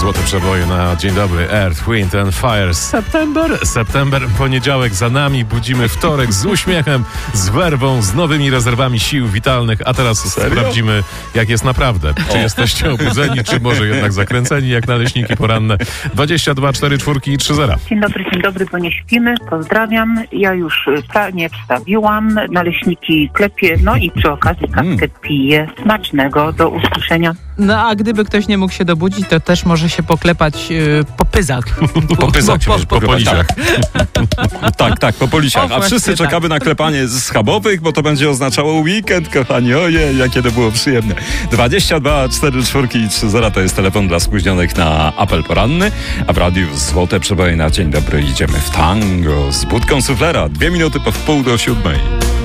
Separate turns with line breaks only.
Złote przeboje na dzień dobry. Earth, Wind and Fire. September, poniedziałek za nami. Budzimy wtorek z uśmiechem, z werwą, z nowymi rezerwami sił witalnych. A teraz sprawdzimy, jak jest naprawdę. Czy jesteście obudzeni, czy może jednak zakręceni, jak naleśniki poranne. 22 4 4 i 3-0.
Dzień dobry, bo nie śpimy. Pozdrawiam. Ja już pranie wstawiłam, naleśniki klepię, no i przy okazji kawkę piję. Smacznego, do usłyszenia.
No a gdyby ktoś nie mógł się dobudzić, to też może się poklepać po pyzach.
Po polisiach.
Tak, po polisiach. A wszyscy czekamy na klepanie schabowych, bo to będzie oznaczało weekend, kochani. Ojej, jakie to było przyjemne. 22 4 4 i 3-0 to jest telefon dla spóźnionych na apel poranny, a w radiu Złote przeboje na dzień dobry idziemy w tango z budką suflera. 2 minuty po 6:30.